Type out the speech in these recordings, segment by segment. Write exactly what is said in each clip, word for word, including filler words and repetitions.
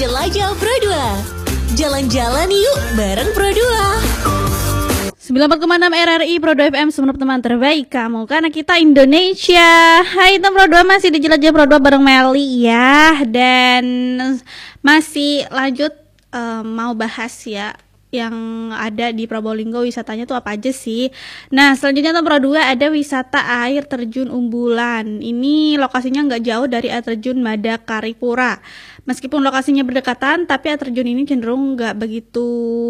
Jelajah Pro dua. Jalan-jalan yuk bareng Pro dua. sembilan puluh empat koma enam R R I Pro dua F M, semua teman terbaik kamu, karena kita Indonesia. Hai teman Pro dua, masih di Jelajah Pro dua bareng Meli ya. Dan masih lanjut uh, mau bahas ya yang ada di Probolinggo, wisatanya tuh apa aja sih. Nah selanjutnya teman Pro dua ada wisata air terjun Umbulan. Ini lokasinya nggak jauh dari air terjun Madakaripura. Meskipun lokasinya berdekatan, tapi air terjun ini cenderung nggak begitu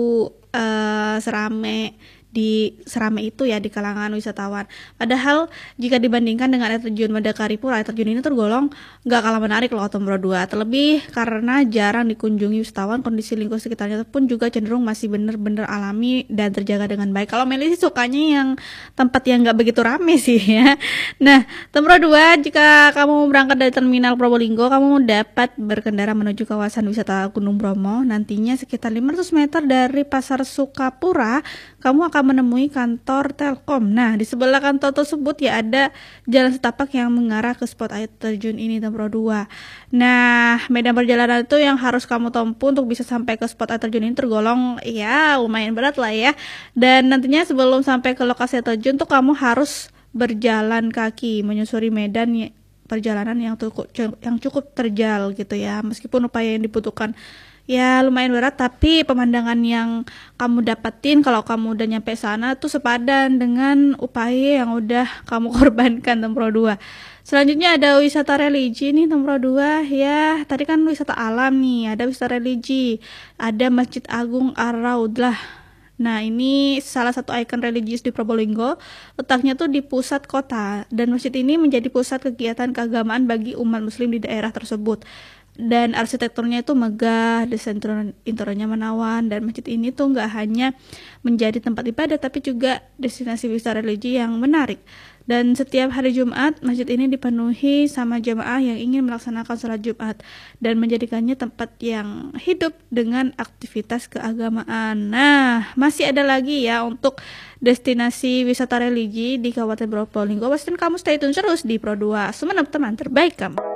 uh, serame di serame itu ya di kalangan wisatawan. Padahal jika dibandingkan dengan air terjun Madakaripura, air terjun ini tergolong nggak kalah menarik loh Teman Pro dua. Terlebih karena jarang dikunjungi wisatawan, kondisi lingkungan sekitarnya pun juga cenderung masih bener-bener alami dan terjaga dengan baik. Kalau Meli sih sukanya yang tempat yang nggak begitu rame sih ya. Nah Teman Pro dua, jika kamu berangkat dari terminal Probolinggo, kamu dapat berkendara menuju kawasan wisata Gunung Bromo. Nantinya sekitar lima ratus meter dari Pasar Sukapura, kamu akan menemui kantor Telkom. Nah, di sebelah kantor tersebut ya ada jalan setapak yang mengarah ke spot air terjun ini Teman Pro dua. Nah, medan perjalanan itu yang harus kamu tempuh untuk bisa sampai ke spot air terjun ini tergolong ya lumayan berat lah ya. Dan nantinya sebelum sampai ke lokasi air terjun tuh kamu harus berjalan kaki menyusuri medan ya, perjalanan yang cukup yang cukup terjal gitu ya. Meskipun upaya yang dibutuhkan ya lumayan berat, tapi pemandangan yang kamu dapetin kalau kamu udah nyampe sana tuh sepadan dengan upaya yang udah kamu korbankan Teman Pro dua. Selanjutnya ada wisata religi nih Teman Pro dua ya. Tadi kan wisata alam nih, ada wisata religi. Ada Masjid Agung Ar-Raudlah. Nah ini salah satu ikon religius di Probolinggo. Letaknya tuh di pusat kota, dan masjid ini menjadi pusat kegiatan keagamaan bagi umat muslim di daerah tersebut. Dan arsitekturnya itu megah, desain interiornya menawan, dan masjid ini tuh nggak hanya menjadi tempat ibadah tapi juga destinasi wisata religi yang menarik. Dan setiap hari Jumat masjid ini dipenuhi sama jamaah yang ingin melaksanakan sholat Jumat dan menjadikannya tempat yang hidup dengan aktivitas keagamaan. Nah masih ada lagi ya untuk destinasi wisata religi di Kabupaten Probolinggo. Pastikan kamu stay tune terus di Pro dua, semua teman terbaik kamu.